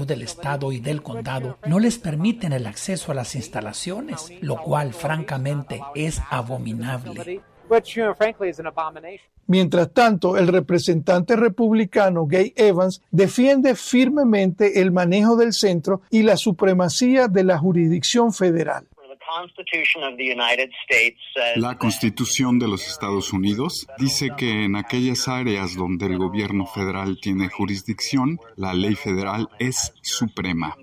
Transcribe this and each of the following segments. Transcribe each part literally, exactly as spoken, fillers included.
salud del estado y del condado no les permiten el acceso a las instalaciones, lo cual francamente es abominable. Mientras tanto, el representante republicano Gay Evans defiende firmemente el manejo del centro y la supremacía de la jurisdicción federal. La Constitución de los Estados Unidos dice que en aquellas áreas donde el gobierno federal tiene jurisdicción, la ley federal es suprema.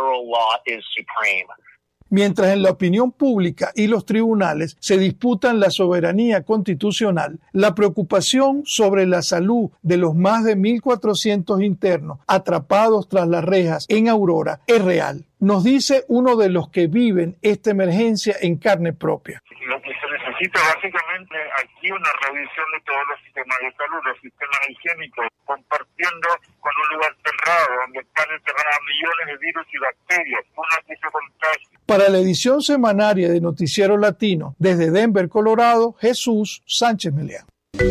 Mientras en la opinión pública y los tribunales se disputan la soberanía constitucional, la preocupación sobre la salud de los más de mil cuatrocientos internos atrapados tras las rejas en Aurora es real. Nos dice uno de los que viven esta emergencia en carne propia. Lo que se necesita básicamente aquí una revisión de todos los sistemas de salud, los sistemas higiénicos, compartiendo con un lugar cerrado, donde están encerradas millones de virus y bacterias, una que se contagia. Para la edición semanaria de Noticiero Latino, desde Denver, Colorado, Jesús Sánchez Meleán.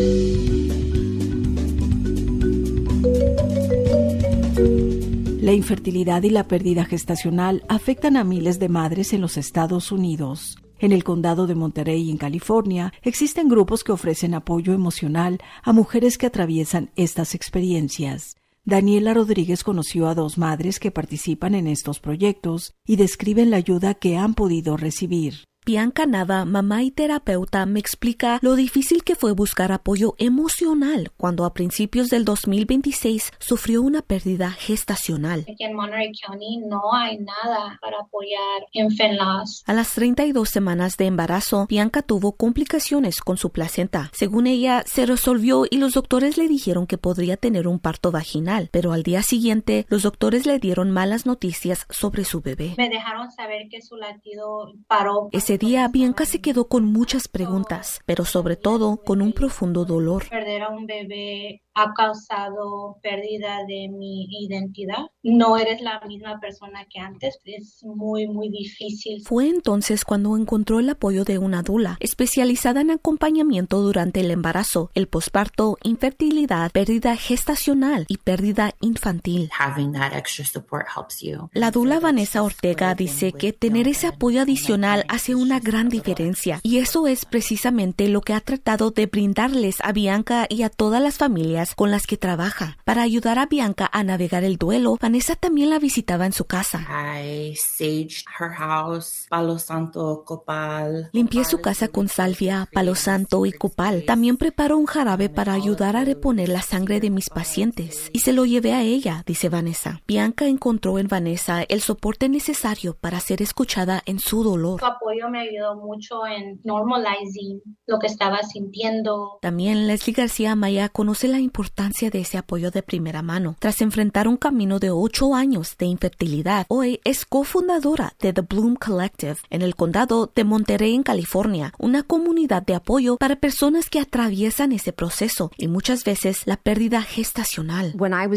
La infertilidad y la pérdida gestacional afectan a miles de madres en los Estados Unidos. En el condado de Monterey, en California, existen grupos que ofrecen apoyo emocional a mujeres que atraviesan estas experiencias. Daniela Rodríguez conoció a dos madres que participan en estos proyectos y describen la ayuda que han podido recibir. Bianca Nava, mamá y terapeuta, me explica lo difícil que fue buscar apoyo emocional cuando a principios del dos mil veintiséis sufrió una pérdida gestacional. Aquí en Monterey County no hay nada para apoyar infant loss. A las treinta y dos semanas de embarazo, Bianca tuvo complicaciones con su placenta. Según ella, se resolvió y los doctores le dijeron que podría tener un parto vaginal, pero al día siguiente, los doctores le dieron malas noticias sobre su bebé. Me dejaron saber que su latido paró. Ese día, Bianca se quedó con muchas preguntas, pero sobre todo con un profundo dolor. Perder a un bebé ha causado pérdida de mi identidad. No eres la misma persona que antes. Es muy, muy difícil. Fue entonces cuando encontró el apoyo de una dula, especializada en acompañamiento durante el embarazo, el posparto, infertilidad, pérdida gestacional y pérdida infantil. La dula Vanessa Ortega dice que tener ese apoyo adicional hace una gran diferencia, y eso es precisamente lo que ha tratado de brindarles a Bianca y a todas las familias con las que trabaja. Para ayudar a Bianca a navegar el duelo, Vanessa también la visitaba en su casa. I saged her house, palo santo, copal. Limpié su casa con salvia, palo santo y copal. También preparó un jarabe para ayudar a reponer la sangre de mis pacientes y se lo llevé a ella, dice Vanessa. Bianca encontró en Vanessa el soporte necesario para ser escuchada en su dolor. Su apoyo me ayudó mucho en normalizing lo que estaba sintiendo. También Leslie García Maya conoce la importancia de ese apoyo de primera mano. Tras enfrentar un camino de ocho años de infertilidad, hoy es cofundadora de The Bloom Collective en el condado de Monterey, en California, una comunidad de apoyo para personas que atraviesan ese proceso y muchas veces la pérdida gestacional.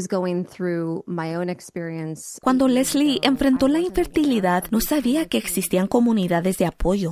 Cuando Leslie enfrentó la infertilidad, no sabía que existían comunidades de apoyo.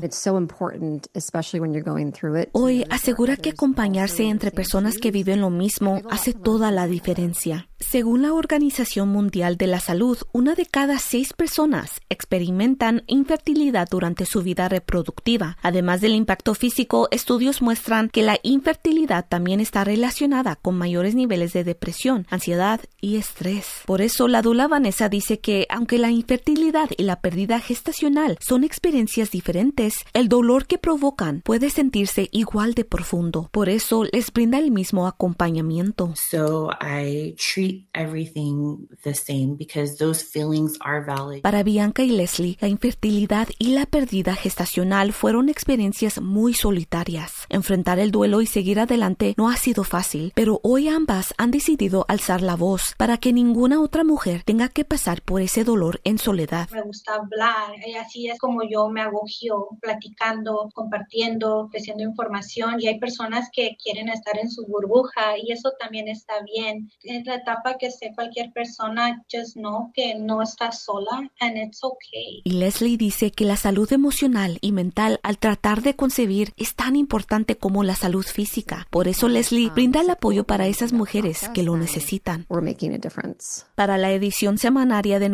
Hoy asegura que acompañarse entre personas que viven lo mismo hace toda la diferencia. Según la Organización Mundial de la Salud, una de cada seis personas experimentan infertilidad durante su vida reproductiva. Además del impacto físico, estudios muestran que la infertilidad también está relacionada con mayores niveles de depresión, ansiedad y estrés. Por eso, la dula Vanessa dice que, aunque la infertilidad y la pérdida gestacional son experiencias diferentes, el dolor que provocan puede sentirse igual de profundo. Por eso, les brinda el mismo acompañamiento. So I treat everything the same because those feelings are valid. Para Bianca y Leslie, la infertilidad y la pérdida gestacional fueron experiencias muy solitarias. Enfrentar el duelo y seguir adelante no ha sido fácil, pero hoy ambas han decidido alzar la voz para que ninguna otra mujer tenga que pasar por ese dolor en soledad. Me gusta hablar, y así es como yo me agogio, platicando, compartiendo, ofreciendo información, y hay personas que quieren estar en su burbuja y eso también está bien. Es la etapa que sé cualquier persona, just know que no está sola and it's okay. Y Leslie dice que la salud emocional y mental al tratar de concebir es tan importante como la salud física. Por eso Leslie brinda el apoyo para esas mujeres que lo necesitan. Para la edición semanaria de